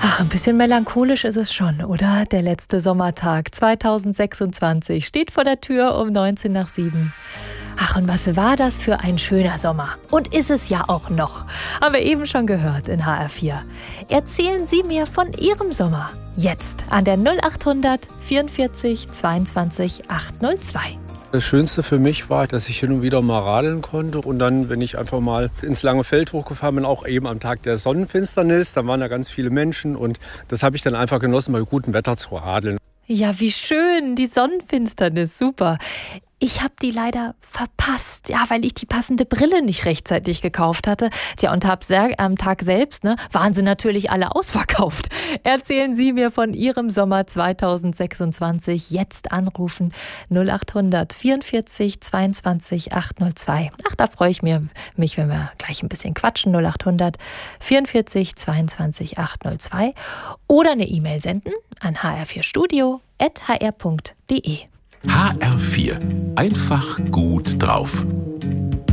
Ach, ein bisschen melancholisch ist es schon, oder? Der letzte Sommertag 2026 steht vor der Tür um 19 nach 7. Ach, und was war das für ein schöner Sommer? Und ist es ja auch noch. Haben wir eben schon gehört in HR4. Erzählen Sie mir von Ihrem Sommer. Jetzt an der 0800 44 22 802. Das Schönste für mich war, dass ich hin und wieder mal radeln konnte und dann, wenn ich einfach mal ins lange Feld hochgefahren bin, auch eben am Tag der Sonnenfinsternis, da waren da ganz viele Menschen und das habe ich dann einfach genossen, bei gutem Wetter zu radeln. Ja, wie schön, die Sonnenfinsternis, super. Ich habe die leider verpasst, ja, weil ich die passende Brille nicht rechtzeitig gekauft hatte. Tja, und am Tag selbst, waren sie natürlich alle ausverkauft. Erzählen Sie mir von Ihrem Sommer 2026. Jetzt anrufen 0800 44 22 802. Ach, da freue ich mich, wenn wir gleich ein bisschen quatschen. 0800 44 22 802. Oder eine E-Mail senden an hr4studio@hr.de. HR4. Einfach gut drauf.